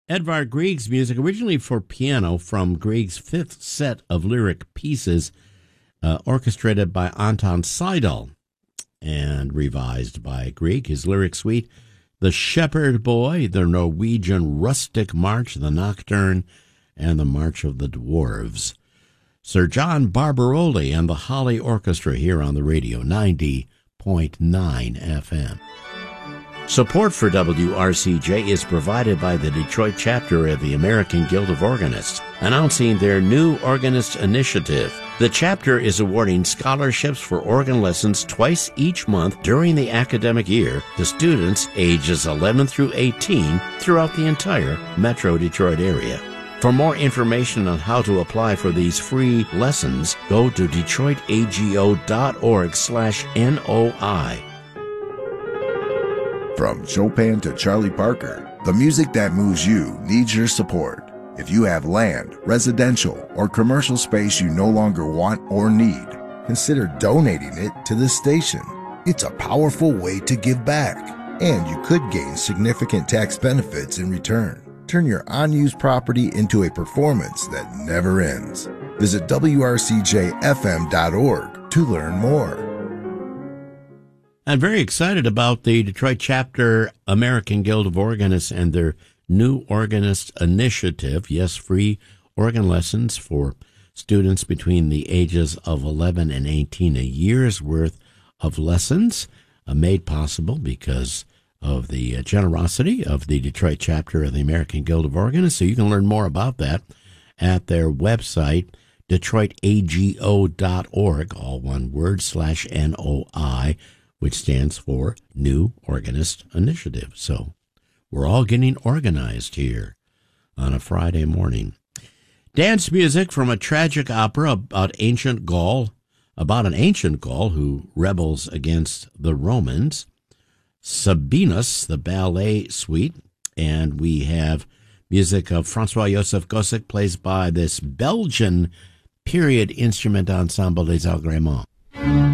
Edvard Grieg's music, originally for piano from Grieg's fifth set of lyric pieces, orchestrated by Anton Seidel and revised by Grieg. His lyric suite, The Shepherd Boy, the Norwegian Rustic March, the Nocturne, and the March of the Dwarves. Sir John Barbaroli and the Holly Orchestra here on the radio, 90.9 FM. Support for WRCJ is provided by the Detroit chapter of the American Guild of Organists, announcing their new Organist Initiative. The chapter is awarding scholarships for organ lessons twice each month during the academic year to students ages 11 through 18 throughout the entire Metro Detroit area. For more information on how to apply for these free lessons, go to detroitago.org/NOI. From Chopin to Charlie Parker, the music that moves you needs your support. If you have land, residential, or commercial space you no longer want or need, consider donating it to this station. It's a powerful way to give back, and you could gain significant tax benefits in return. Turn your unused property into a performance that never ends. Visit WRCJFM.org to learn more. I'm very excited about the Detroit chapter American Guild of Organists and their new Organist Initiative. Yes, free organ lessons for students between the ages of 11 and 18, a year's worth of lessons made possible because of the generosity of the Detroit chapter of the American Guild of Organists. So you can learn more about that at their website, DetroitAGO.org, all one word, /NOI, which stands for New Organist Initiative. So we're all getting organized here on a Friday morning. Dance music from a tragic opera about an ancient Gaul who rebels against the Romans. Sabinus, the ballet suite, and we have music of Francois-Joseph Gossec, plays by this Belgian period instrument ensemble Les Agréments.